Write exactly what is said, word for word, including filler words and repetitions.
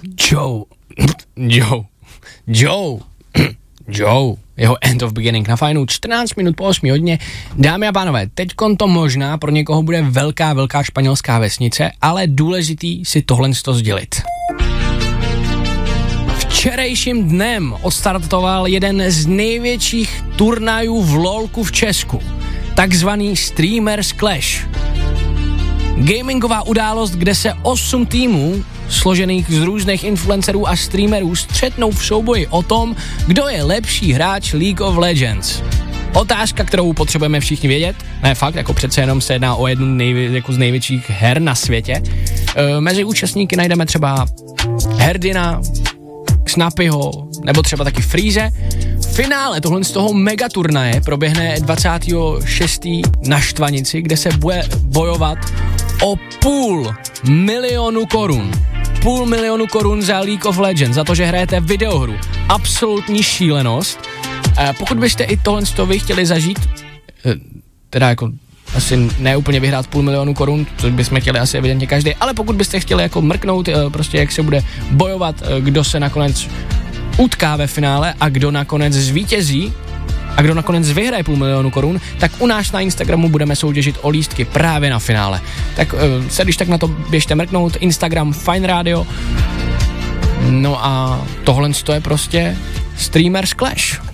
Joe, Joe, Joe, Joe, jeho End of Beginning na Fajnu, čtrnáct minut po osmi hodině. Dámy a pánové, teďkon to možná pro někoho bude velká, velká španělská vesnice, ale důležitý si tohle sdělit. Včerejším dnem odstartoval jeden z největších turnajů v LOLku v Česku, takzvaný Streamers Clash. Gamingová událost, kde se osm týmů složených z různých influencerů a streamerů střetnou v souboji o tom, kdo je lepší hráč League of Legends. Otázka, kterou potřebujeme všichni vědět, ne fakt, jako přece jenom se jedná o jednu nejvě, jako z největších her na světě. E, mezi účastníky najdeme třeba Herdina, Snappyho, nebo třeba taky Freeze. Finále tohle z toho megaturnaje proběhne dvacátého šestého na Štvanici, kde se bude bojovat o půl milionu korun. Půl milionu korun za League of Legends, za to, že hrajete videohru. Absolutní šílenost. E, pokud byste i tohle z toho vy chtěli zažít, e, teda jako asi ne úplně vyhrát půl milionu korun, což bychom chtěli asi evidentně každý, ale pokud byste chtěli jako mrknout, prostě jak se bude bojovat, kdo se nakonec utká ve finále a kdo nakonec zvítězí a kdo nakonec vyhraje půl milionu korun, tak u nás na Instagramu budeme soutěžit o lístky právě na finále. Tak se když tak na to běžte mrknout, Instagram Fajn Radio. No a tohle je prostě Streamers Clash.